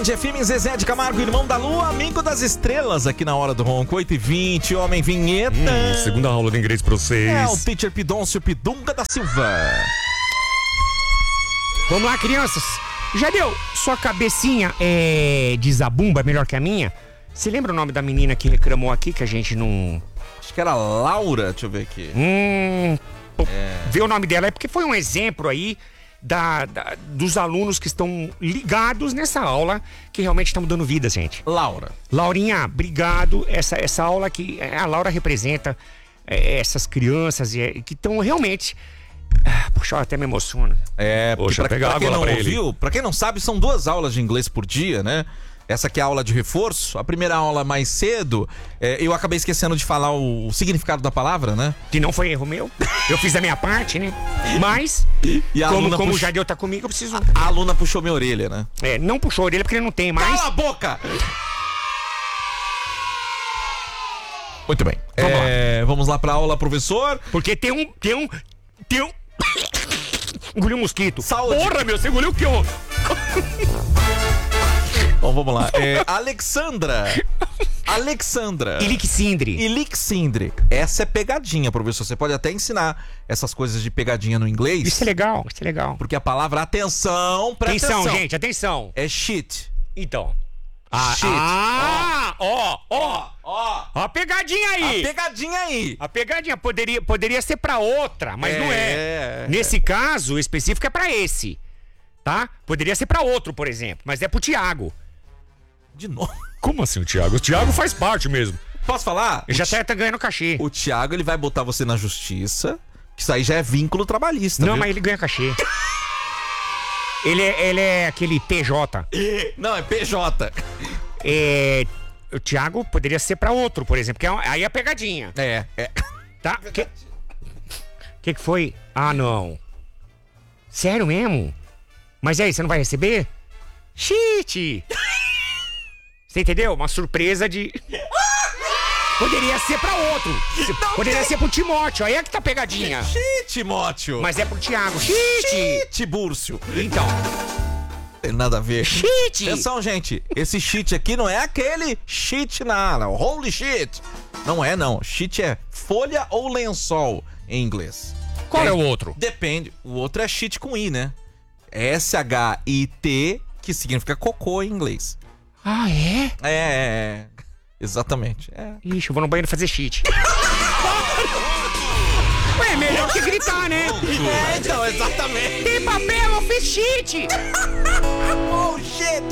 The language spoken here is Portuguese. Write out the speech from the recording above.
FM, Zezé de Camargo, irmão da lua, amigo das estrelas, aqui na Hora do Ronco, 8h20, homem vinheta. Segunda aula de inglês pra vocês. É o teacher Pidôncio Pidunga da Silva. Vamos lá, crianças. Já deu? Sua cabecinha é de zabumba melhor que a minha? Você lembra o nome da menina que reclamou aqui que a gente não... Acho que era Laura, deixa eu ver aqui. Vê o nome dela, é porque foi um exemplo aí dos alunos que estão ligados nessa aula, que realmente estão dando vida, gente. Laura. Laurinha, obrigado. Essa aula que a Laura representa essas crianças que estão realmente... Poxa, até me emociona. Poxa, pra quem não ouviu, pra quem não sabe, são 2 aulas de inglês por dia, né? Essa aqui é a aula de reforço. A primeira aula mais cedo, eu acabei esquecendo de falar o significado da palavra, né? Que não foi erro meu. Eu fiz a minha parte, né? Mas, e a como o Jadeu tá comigo, eu preciso... A aluna puxou minha orelha, né? Não puxou a orelha porque ele não tem mais. Cala a boca! Muito bem. Vamos lá pra aula, professor. Porque tem um... Engoliu um mosquito. Saúde. Porra, meu, você engoliu o quê? Bom, vamos lá. Alexandra. Ilixindre. Essa é pegadinha, professor. Você pode até ensinar essas coisas de pegadinha no inglês. Isso é legal, Porque a palavra atenção, presta atenção. Atenção, gente, atenção. É shit. Então. Shit. Ó a pegadinha aí. A pegadinha poderia ser pra outra, mas não é. Nesse caso específico é pra esse. Tá? Poderia ser pra outro, por exemplo, mas é pro Thiago. De novo? Como assim o Thiago? O Thiago faz parte mesmo. Posso falar? Ele já tá ganhando cachê. O Thiago, ele vai botar você na justiça, que isso aí já é vínculo trabalhista. Não, viu? mas ele ganha cachê. Ele é aquele PJ. Não, é PJ. O Thiago poderia ser pra outro, por exemplo, que aí é a pegadinha. Tá? Que foi? Ah, não. Sério mesmo? Mas aí, você não vai receber? Shit! Você entendeu? Uma surpresa de... Poderia ser pra outro. Poderia ser pro Timóteo. Aí é que tá pegadinha. Timóteo. Mas é pro Thiago. Búrcio. Então. Tem nada a ver. Shit! Atenção, gente. Esse shit aqui não é aquele shit não. Holy shit. Não é, não. Shit é folha ou lençol em inglês. Qual é o outro? Depende. O outro é shit com I, né? S-H-I-T, que significa cocô em inglês. Ah, é? Exatamente. Ixi, eu vou no banheiro fazer shit. Ué, melhor que gritar, né? Então, exatamente. Tem papel, eu fiz shit. Oh, shit.